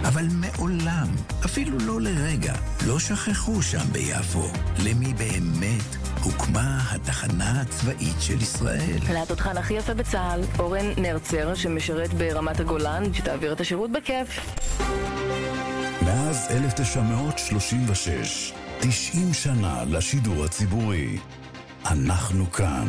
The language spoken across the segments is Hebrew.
אבל מעולם, אפילו לא לרגע, לא שכחו שם ביפו למי באמת הוקמה התחנה הצבאית של ישראל. התותחן הכי יפה בצה"ל, אורן נרצר, שמשרת ברמת הגולן, שתעביר את השירות בכיף. מאז 1936, 90 שנה לשידור הציבורי. אנחנו כאן.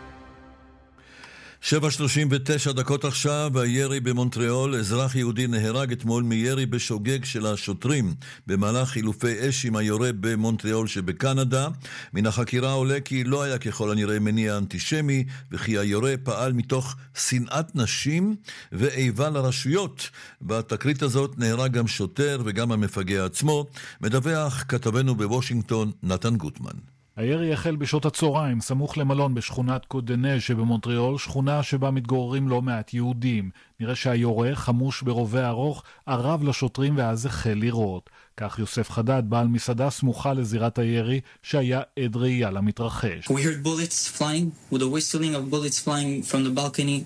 7:39 דקות עכשיו, הירי במונטריאול. אזרח יהודי נהרג אתמול מירי בשוגג של השוטרים במהלך חילופי אש עם היורה במונטריאול שבקנדה. מן החקירה עולה כי לא היה ככל הנראה מניע אנטישמי, וכי היורה פעל מתוך שנאת נשים ואיבה לרשויות. בתקרית הזאת נהרג גם שוטר וגם המפגע עצמו. מדווח כתבנו בוושינגטון נתן גוטמן. הירי החל בשעות הצהריים, סמוך למלון בשכונת קודנז' שבמונטריאול, שכונה שבה מתגוררים לא מעט יהודים. נראה שהיורה, חמוש ברובה ארוך, ערב לשוטרים ואז החל לירות. כך יוסף חדד, בעל מסעדה סמוכה לזירת הירי, שהיה עד ראייה למתרחש. We heard bullets flying, with the whistling of bullets flying from the balcony.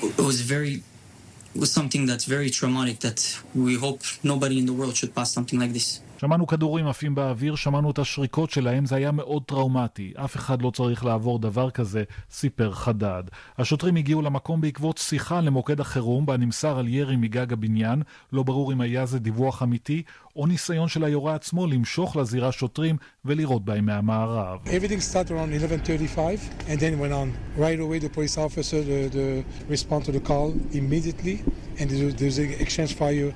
It was something that's very traumatic that we hope nobody in the world should pass something like this. שמענו כדורים עפים באוויר, שמענו את השריקות שלהם, זה היה מאוד טראומטי. אף אחד לא צריך לעבור דבר כזה, סיפר חדד. השוטרים הגיעו למקום בעקבות שיחה למוקד החירום, בה נמסר על ירי מגג הבניין. לא ברור אם היה זה דיווח אמיתי, או ניסיון של היורה עצמו למשוך לזירה שוטרים ולירות בהם מהמערב. Everything started around 11:35 and then went on. Right away the police officer the respond to the call immediately and there's an exchange fire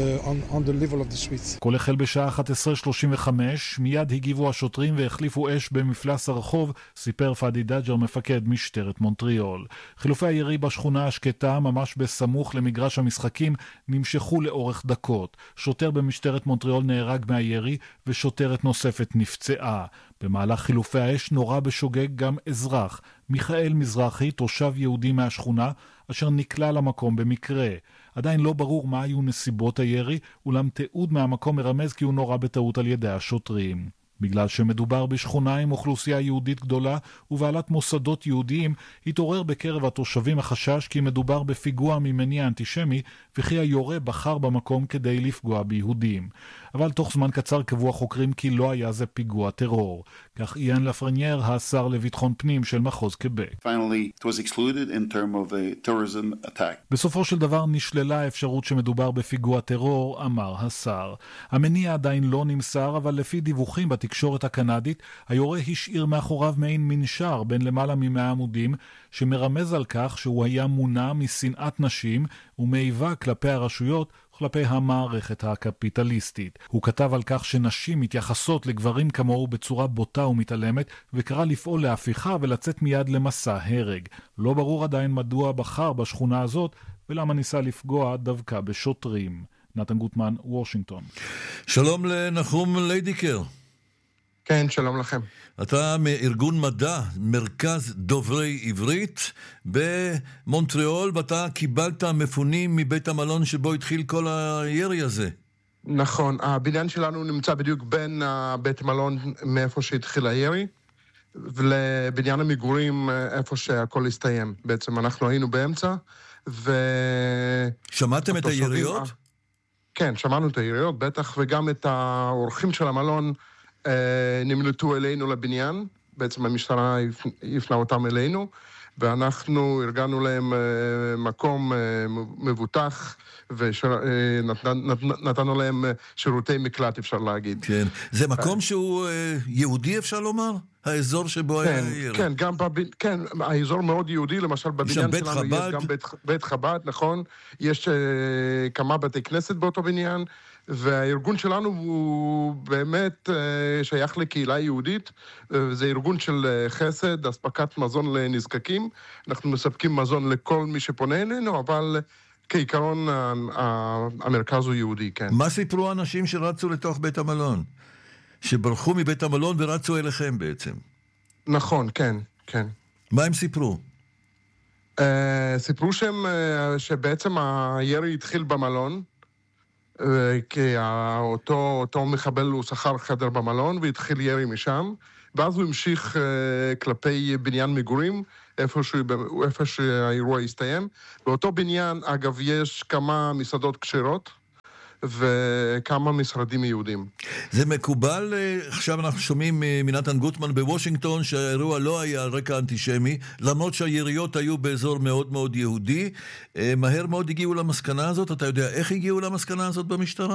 on the level of the streets. כל החל בשעה 11:35, מיד הגיבו השוטרים והחליפו אש במפלס הרחוב, סיפר פאדי דאג'ר, מפקד משטרת מונטריאול. חילופי הירי בשכונה השקטה, ממש בסמוך למגרש המשחקים, נמשכו לאורך דקות. שוטר במשטרת מונטריאול נהרג מהירי ושוטרת נוספת נפצעה. במהלך חילופי האש נורה בשוגג גם אזרח, מיכאל מזרחי, תושב יהודי מהשכונה, אשר נקלע למקום במקרה. עדיין לא ברור מה היו נסיבות הירי, אולם תיעוד מהמקום מרמז כי הוא נורה בטעות על ידי השוטרים. בגלל שמדובר בשכונה עם אוכלוסייה יהודית גדולה ובעלת מוסדות יהודיים, התעורר בקרב התושבים החשש כי מדובר בפיגוע ממניע אנטישמי, וכי היורה בחר במקום כדי לפגוע ביהודים. אבל תוך זמן קצר קבעו החוקרים כי לא היה זה פיגוע טרור. כך איאן לפרנייר, השר לביטחון פנים של מחוז קבק. Finally, it was excluded in terms of a terrorism attack. בסופו של דבר נשללה האפשרות שמדובר בפיגוע טרור, אמר השר. המניע עדיין לא נמסר, אבל לפי דיווחים בתקשורת הקנדית, היורה השאיר מאחוריו מעין מנשר בין למעלה מ100 עמודים, שמרמז על כך שהוא היה מונע משנאת נשים ומאיבה כלפי הרשויות, כלפי המערכת הקפיטליסטית. הוא כתב על כך שנשים מתייחסות לגברים כמוהו בצורה בוטה ומתעלמת, וקרא לפעול להפיכה ולצאת מיד למסע הרג. לא ברור עדיין מדוע בחר בשכונה הזאת, ולמה ניסה לפגוע דווקא בשוטרים. נתן גוטמן, וושינגטון. שלום לנחום ליידיקר. כן, שלום לכם. אתה מארגון מדע, מרכז דוברי עברית במונטריאול, ואתה קיבלת מפונים מבית המלון שבו התחיל כל הירי הזה. נכון, הבניין שלנו נמצא בדיוק בין בית המלון מאיפה שהתחיל הירי, ולבניין המגורים איפה שהכל הסתיים. בעצם אנחנו היינו באמצע, שמעתם את היריות? כן, שמענו את היריות, בטח, וגם את האורחים של המלון נמלטו אלינו לבניין, בעצם המשטרה הפנה אותם אלינו, ואנחנו ארגנו להם מקום מבוטח, ונתנו להם שירותי מקלט, אפשר להגיד. כן, זה מקום שהוא יהודי, אפשר לומר? האזור שבו היה ירי. כן, כן, האזור מאוד יהודי, למשל בבניין שלנו יש גם בית חב"ד, נכון? יש כמה בתי כנסת באותו בניין, והארגון שלנו הוא באמת שייך לקהילה יהודית, זה ארגון של חסד, אספקת מזון לנזקקים, אנחנו מספקים מזון לכל מי שפונה אלינו, אבל כעיקרון המרכז הוא יהודי, כן. מה סיפרו אנשים שרצו לתוך בית המלון? שברחו מבית המלון ורצו אליכם בעצם? נכון, כן, כן. מה הם סיפרו? סיפרו שבעצם הירי התחיל במלון, כי אותו מחבל הוא שכר חדר במלון והתחיל ירי משם, ואז הוא המשיך כלפי בניין מגורים, איפה שהאירוע הסתיים. באותו בניין, אגב, יש כמה מסעדות כשרות, וכמה משרדים יהודים. זה מקובל, עכשיו אנחנו שומעים מנתן גוטמן בוושינגטון שהאירוע לא היה על רקע אנטישמי, למרות שהיריות היו באזור מאוד מאוד יהודי. מהר מאוד הגיעו למסקנה הזאת, אתה יודע איך הגיעו למסקנה הזאת במשטרה?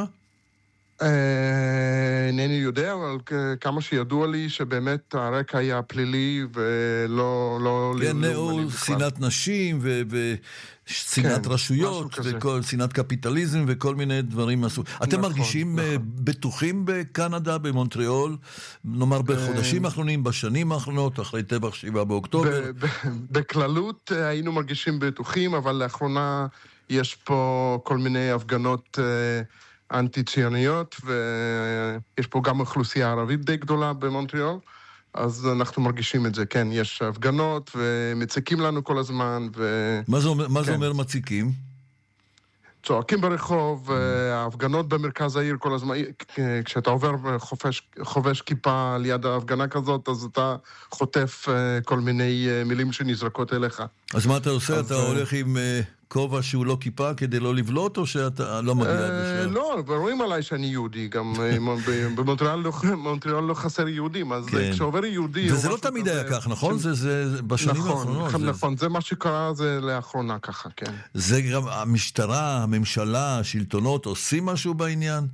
אינני יודע, אבל כמה שידוע לי שבאמת הרקע היה פלילי ולא... כן, נאו שנאת נשים ושנאת רשויות ושנאת קפיטליזם וכל מיני דברים עשו. אתם מרגישים בטוחים בקנדה, במונטריאול, נאמר בחודשים האחרונים, בשנים האחרונות, אחרי טבח 7 באוקטובר? בכללות היינו מרגישים בטוחים, אבל לאחרונה יש פה כל מיני הפגנות אנטי-ציוניות, ויש פה גם אוכלוסייה ערבית די גדולה במונטריאול, אז אנחנו מרגישים את זה, כן, יש הפגנות ומציקים לנו כל הזמן. מה זה אומר מציקים? צועקים ברחוב, ההפגנות במרכז העיר כל הזמן, כשאתה עובר חובש כיפה ליד ההפגנה כזאת, אז אתה חוטף כל מיני מילים שנזרקות אליך. אז מה אתה עושה? אתה הולך עם כובע שהוא לא כיפה כדי לא לבלוט, או שאתה לא מגיע לשם? לא, רואים עליי שאני יהודי, גם במונטריאול לא חסר יהודים, אז כשעובר יהודי... וזה לא תמיד היה כך, נכון? זה בשנים האחרונות. נכון, זה מה שקרה, זה לאחרונה ככה, כן. זה גם המשטרה, הממשלה, השלטונות, עושים משהו בעניין?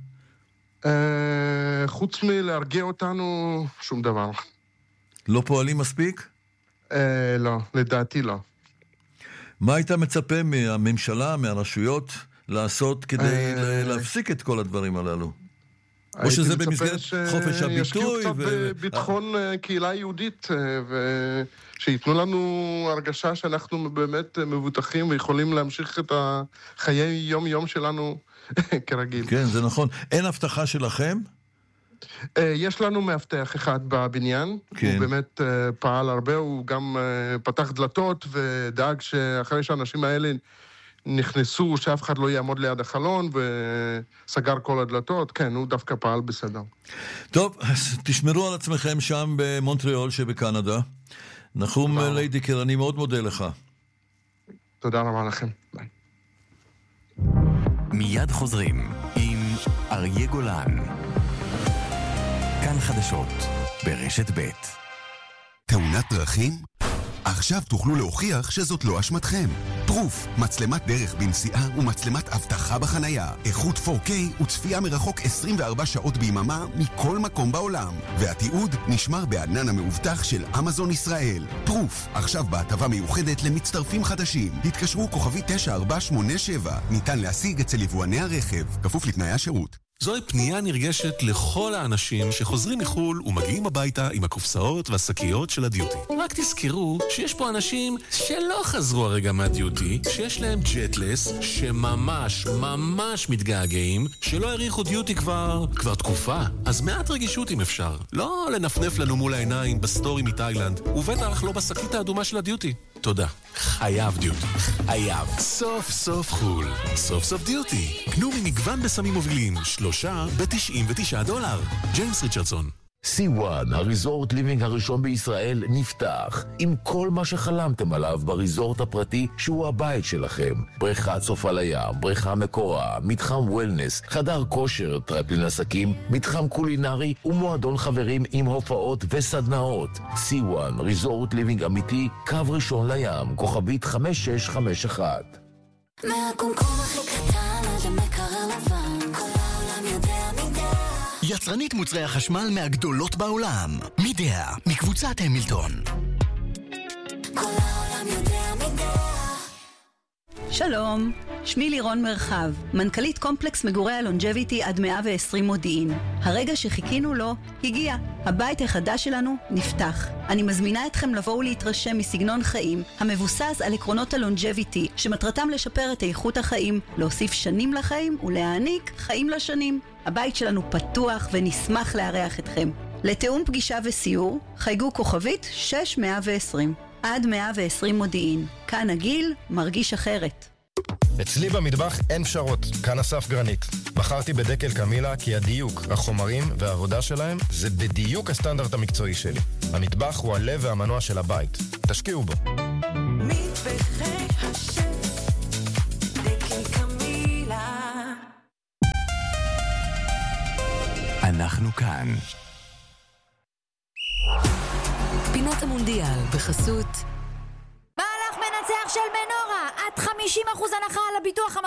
חוץ מלהרגיע אותנו, שום דבר. לא פועלים מספיק? לא, לדעתי לא. מה היית מצפה מהממשלה, מהרשויות, לעשות כדי להפסיק את כל הדברים הללו? או שזה במסגרת חופש הביטוי? ישקיעו קצת בביטחון קהילה יהודית, ושיתנו לנו הרגשה שאנחנו באמת מבוטחים ויכולים להמשיך את החיי יום-יום שלנו כרגיל. כן, זה נכון. אין הבטחה שלכם? יש לנו מאבטח אחד בבניין, הוא באמת פעל הרבה, הוא גם פתח דלתות ודאג שאחרי שהאנשים האלה נכנסו, שאף אחד לא יעמוד ליד החלון וסגר כל הדלתות. כן, הוא דווקא פעל בסדר. טוב, תשמרו על עצמכם שם במונטריאול שבקנדה. נחום ליידיקר, אני מאוד מודה לך. תודה רבה לכם. ביי. מיד חוזרים עם אריה גולן. כאן חדשות, ברשת ב'. תאונת דרכים? עכשיו תוכלו להוכיח שזאת לא אשמתכם. פרוף, מצלמת דרך בנסיעה ומצלמת אבטחה בחנייה. איכות 4K וצפייה מרחוק 24 שעות ביממה מכל מקום בעולם. והתיעוד נשמר בענן המאובטח של אמזון ישראל. פרוף, עכשיו בהטבה מיוחדת למצטרפים חדשים. התקשרו כוכבי 9487. ניתן להשיג אצל יבואני הרכב, כפוף לתנאי השירות. זוהי פנייה נרגשת לכל האנשים שחוזרים מחול ומגיעים הביתה עם הקופסאות והשקיות של הדיוטי. רק תזכרו שיש פה אנשים שלא חזרו הרגע מהדיוטי, שיש להם ג'טלס, שממש מתגעגעים, שלא העריכו דיוטי כבר תקופה. אז מעט רגישות אם אפשר. לא לנפנף לנו מול העיניים בסטורי מתאילנד, ובטח לא בשקית האדומה של הדיוטי. תודה. חייב דיוטי. חייב. סוף סוף חול. סוף סוף דיוטי. קנו ממגוון בסמים מובילים. 3 ב$99. ג'יימס ריצ'רדסון. C1, הריזורט ליבינג הראשון בישראל, נפתח עם כל מה שחלמתם עליו בריזורט הפרטי שהוא הבית שלכם. בריכת סוף על הים, בריכה מקורה, מתחם וולנס, חדר כושר, טרפלין עסקים, מתחם קולינרי ומועדון חברים עם הופעות וסדנאות. C1, ריזורט ליבינג אמיתי, קו ראשון לים, כוכבית 5651. מהקומקום הכי קטן עד המקרר לבן, כל העולם יודע מידע. יצרנית מוצרי החשמל מהגדולות בעולם, מידע, מקבוצת המילטון. כל העולם יודע מידע. שלום, שמי לירון מרחב, מנכ"לית קומפלקס מגורי הלונג'ביטי עד 120 מודיעין. הרגע שחיכינו לו הגיע. הבית החדש שלנו נפתח. אני מזמינה אתכם לבוא ולהתרשם מסגנון חיים המבוסס על עקרונות הלונג'ביטי, שמטרתם לשפר את איכות החיים, להוסיף שנים לחיים ולהעניק חיים לשנים. הבית שלנו פתוח ונשמח לארח אתכם. לתאום פגישה וסיור, חייגו כוכבית 6120. עד 120 מודיעין. כאן הגיל מרגיש אחרת. אצלי במטבח אין פשרות, כאן אסף גרנית. בחרתי בדקל קמילה כי הדיוק, החומרים והעבודה שלהם זה בדיוק הסטנדרט המקצועי שלי. המטבח הוא הלב והמנוע של הבית. תשקיעו בו. מטבחי השם, דקל קמילה. אנחנו כאן. פינת המונדיאל בחסות מהלך מנצח של מנורה, עד 50% הנחה על הביטוח